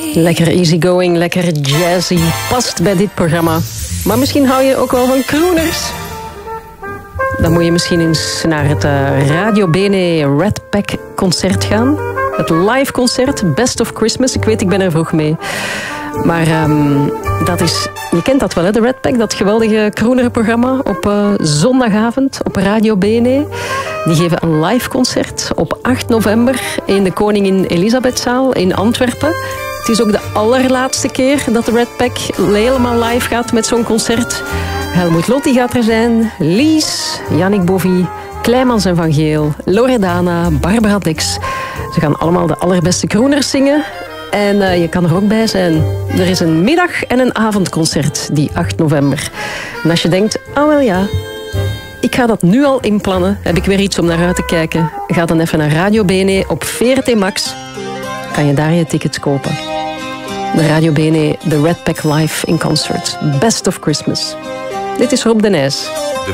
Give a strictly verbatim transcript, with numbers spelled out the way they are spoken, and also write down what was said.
Lekker easygoing, lekker jazzy. Past bij dit programma. Maar misschien hou je ook wel van crooners. Dan moet je misschien eens naar het uh, Radio Bene Red Pack concert gaan. Het live concert, Best of Christmas. Ik weet, ik ben er vroeg mee. Maar um, dat is... Je kent dat wel, hè, de Red Pack, dat geweldige croonerprogramma op uh, zondagavond op Radio Bene. Die geven een live concert op acht november in de Koningin Elisabethzaal in Antwerpen. Het is ook de allerlaatste keer dat de Red Pack helemaal live gaat met zo'n concert. Helmoet Lotti gaat er zijn, Lies, Yannick Bovy, Kleimans en Van Geel, Loredana, Barbara Dex. Ze gaan allemaal de allerbeste crooners zingen. En uh, je kan er ook bij zijn. Er is een middag- en een avondconcert die acht november. En als je denkt, ah wel ja, ik ga dat nu al inplannen, heb ik weer iets om naar uit te kijken. Ga dan even naar Radio Bene op V R T Max. Kan je daar je tickets kopen. De Radio Bene, de Red Pack Live in Concert. Best of Christmas. Dit is Rob de Nijs.